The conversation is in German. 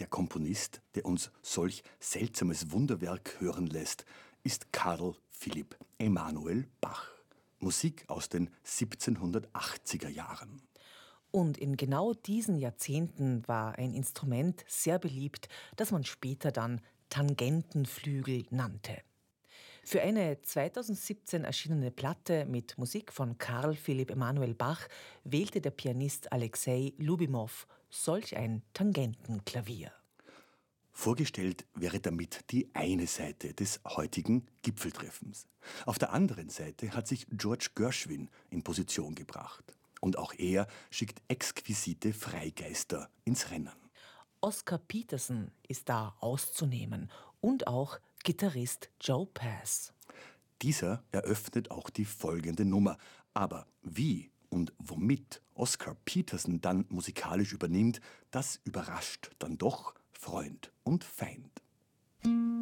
Der Komponist, der uns solch seltsames Wunderwerk hören lässt, ist Carl Philipp Emanuel Bach. Musik aus den 1780er Jahren. Und in genau diesen Jahrzehnten war ein Instrument sehr beliebt, das man später dann Tangentenflügel nannte. Für eine 2017 erschienene Platte mit Musik von Carl Philipp Emanuel Bach wählte der Pianist Alexei Lubimov solch ein Tangentenklavier. Vorgestellt wäre damit die eine Seite des heutigen Gipfeltreffens. Auf der anderen Seite hat sich George Gershwin in Position gebracht. Und auch er schickt exquisite Freigeister ins Rennen. Oscar Peterson ist da auszunehmen und auch Gitarrist Joe Pass. Dieser eröffnet auch die folgende Nummer. Aber wie und womit Oscar Peterson dann musikalisch übernimmt, das überrascht dann doch Freund und Feind.